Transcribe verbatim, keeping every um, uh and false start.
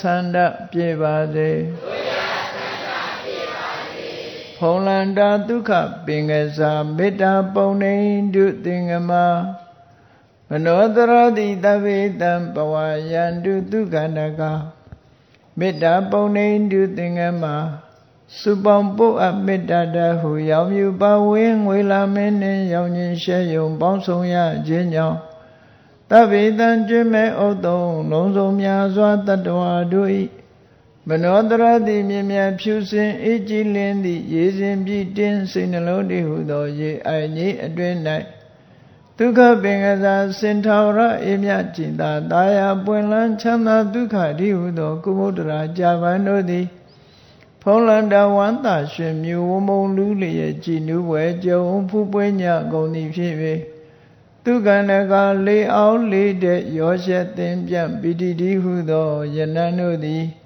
န္ဒပြေပါစေဖုံလန္တာဒုက္ခပင်ကစားမေတ္တာပုံနေတုသင်္ကမမနောတရတိတဗ္ဗေတံဘဝယန္တုဒုက္ခန္တကမေတ္တာပုံနေတုသင်္ကမစုပေါင်းပုအပ်မေတ္တာတဟုရောင်မြူပါဝင်းငွေလာမင်းနှင့်ရောင်ခြင်းရှဲယုံပေါင်းဆောင်ရခြင်းကြောင့်တဗ္ဗေတံကျွမ်းမဲ့ဥတုံလုံးစုံများစွာတတ္တဝါတို့၏မနောတရတိမြင်မြတ်ဖြူစင်အေးကြည်လင်းသည့်ရေစဉ်ပြည့်တင်းစိတ်နှလုံးတည်းဟုသောရေအိုင်ကြီးအတွင်၌ဒုက္ခပင်ကစားစင်ထာဝရအေးမြကြည်သာတာယာပွင့်လန်းချမ်းသာဒုက္ခတည်းဟုသောကုမုဒ္ဒရာကြာပန်တို့သည်ဖုံးလန္တဝန္တာရှင်မြူဝမုံလူလျက်ကြည်နူးပွဲကြုံဖူးပွဲညကုန်သည်ဖြစ်၍ဒုက္ခန္တကလေးအောင်လေးတဲ့ရောရှက်သင်ပြပိတိတိဟုသောယနန်တို့သည်